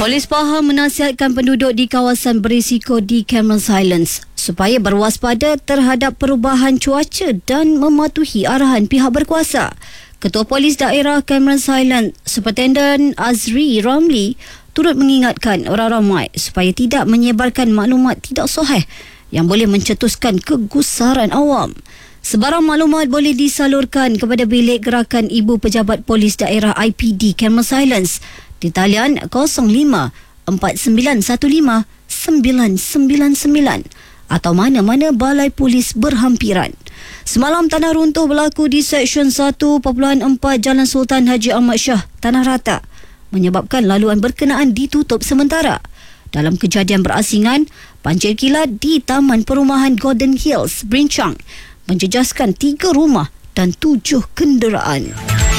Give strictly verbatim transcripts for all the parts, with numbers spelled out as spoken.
Polis Pahang menasihatkan penduduk di kawasan berisiko di Cameron Highlands supaya berwaspada terhadap perubahan cuaca dan mematuhi arahan pihak berkuasa. Ketua Polis Daerah Cameron Highlands, Superintendent Azri Ramli, turut mengingatkan orang ramai supaya tidak menyebarkan maklumat tidak sahih yang boleh mencetuskan kegusaran awam. Sebarang maklumat boleh disalurkan kepada Bilik Gerakan Ibu Pejabat Polis Daerah I P D Cameron Highlands di talian kosong lima empat sembilan satu lima sembilan sembilan sembilan atau mana-mana balai polis berhampiran. Semalam tanah runtuh berlaku di Seksyen satu perpuluhan empat Jalan Sultan Haji Ahmad Shah, Tanah Rata, menyebabkan laluan berkenaan ditutup sementara. Dalam kejadian berasingan, pancir kilat di Taman Perumahan Golden Hills, Brinchang, menjejaskan tiga rumah dan tujuh kenderaan.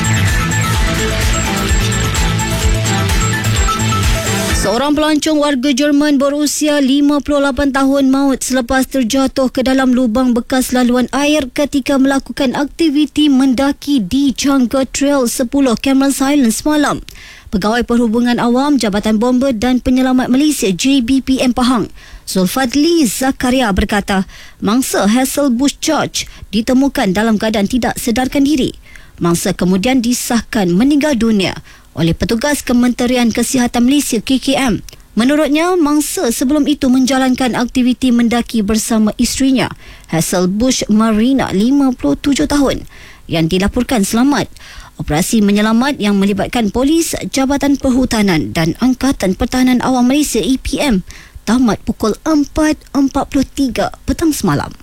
Seorang pelancong warga Jerman berusia lima puluh lapan tahun maut selepas terjatuh ke dalam lubang bekas laluan air ketika melakukan aktiviti mendaki di Jangga Trail sepuluh Cameron Highlands semalam. Pegawai Perhubungan Awam Jabatan Bomber dan Penyelamat Malaysia J B P M Pahang, Zulfadli Zakaria berkata, mangsa Hasselbush George ditemukan dalam keadaan tidak sedarkan diri. Mangsa kemudian disahkan meninggal dunia oleh petugas Kementerian Kesihatan Malaysia K K M. Menurutnya, mangsa sebelum itu menjalankan aktiviti mendaki bersama isterinya, Hasselbush Marina, lima puluh tujuh tahun, yang dilaporkan selamat. Operasi menyelamat yang melibatkan polis, Jabatan Perhutanan dan Angkatan Pertahanan Awam Malaysia A P M tamat pukul empat empat puluh tiga petang semalam.